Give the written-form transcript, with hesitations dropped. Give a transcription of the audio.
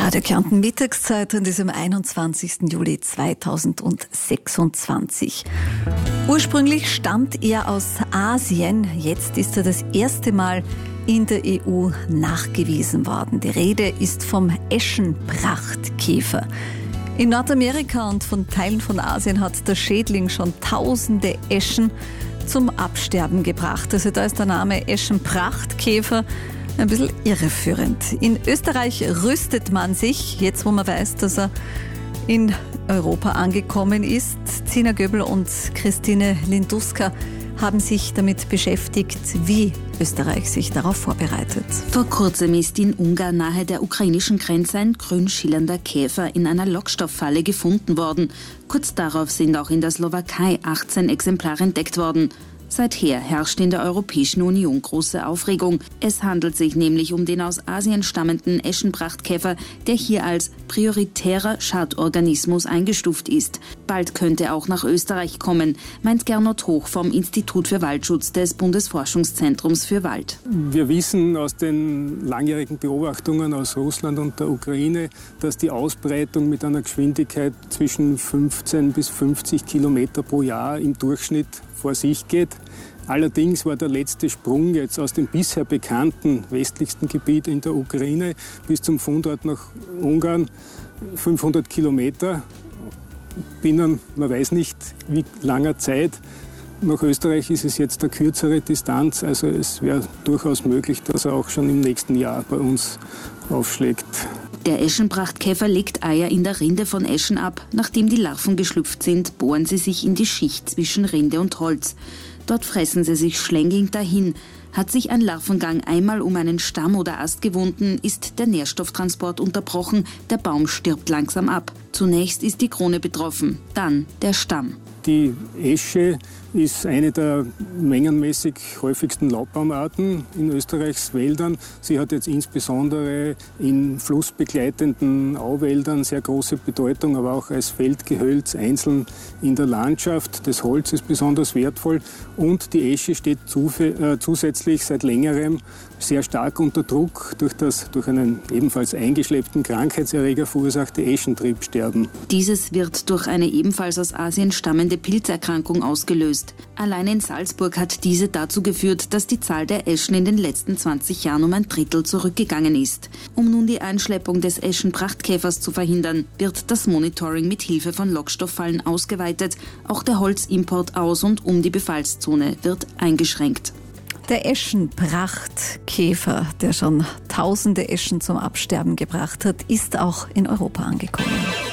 Radio Kärnten Mittagszeit an diesem 21. Juli 2026. Ursprünglich stammt er aus Asien, jetzt ist er das erste Mal in der EU nachgewiesen worden. Die Rede ist vom Eschenprachtkäfer. In Nordamerika und von Teilen von Asien hat der Schädling schon tausende Eschen zum Absterben gebracht. Also da ist der Name Eschenprachtkäfer ein bisschen irreführend. In Österreich rüstet man sich, jetzt wo man weiß, dass er in Europa angekommen ist. Zina Göbel und Christine Linduska haben sich damit beschäftigt, wie Österreich sich darauf vorbereitet. Vor kurzem ist in Ungarn nahe der ukrainischen Grenze ein grün schillernder Käfer in einer Lockstofffalle gefunden worden. Kurz darauf sind auch in der Slowakei 18 Exemplare entdeckt worden. Seither herrscht in der Europäischen Union große Aufregung. Es handelt sich nämlich um den aus Asien stammenden Eschenprachtkäfer, der hier als prioritärer Schadorganismus eingestuft ist. Bald könnte auch nach Österreich kommen, meint Gernot Hoch vom Institut für Waldschutz des Bundesforschungszentrums für Wald. Wir wissen aus den langjährigen Beobachtungen aus Russland und der Ukraine, dass die Ausbreitung mit einer Geschwindigkeit zwischen 15 bis 50 Kilometer pro Jahr im Durchschnitt vor sich geht. Allerdings war der letzte Sprung jetzt aus dem bisher bekannten westlichsten Gebiet in der Ukraine bis zum Fundort nach Ungarn 500 Kilometer. Binnen, man weiß nicht wie langer Zeit. Nach Österreich ist es jetzt eine kürzere Distanz, also es wäre durchaus möglich, dass er auch schon im nächsten Jahr bei uns aufschlägt. Der Eschenprachtkäfer legt Eier in der Rinde von Eschen ab. Nachdem die Larven geschlüpft sind, bohren sie sich in die Schicht zwischen Rinde und Holz. Dort fressen sie sich schlängend dahin. Hat sich ein Larvengang einmal um einen Stamm oder Ast gewunden, ist der Nährstofftransport unterbrochen, der Baum stirbt langsam ab. Zunächst ist die Krone betroffen, dann der Stamm. Die Esche ist eine der mengenmäßig häufigsten Laubbaumarten in Österreichs Wäldern. Sie hat jetzt insbesondere in flussbegleitenden Auwäldern sehr große Bedeutung, aber auch als Feldgehölz einzeln in der Landschaft. Das Holz ist besonders wertvoll und die Esche steht zusätzlich seit längerem sehr stark unter Druck durch einen ebenfalls eingeschleppten Krankheitserreger verursachte Eschentriebsterben. Dieses wird durch eine ebenfalls aus Asien stammende Pilzerkrankung ausgelöst. Allein in Salzburg hat diese dazu geführt, dass die Zahl der Eschen in den letzten 20 Jahren um ein Drittel zurückgegangen ist. Um nun die Einschleppung des Eschenprachtkäfers zu verhindern, wird das Monitoring mit Hilfe von Lockstofffallen ausgeweitet. Auch der Holzimport aus und um die Befallszone wird eingeschränkt. Der Eschenprachtkäfer, der schon tausende Eschen zum Absterben gebracht hat, ist auch in Europa angekommen.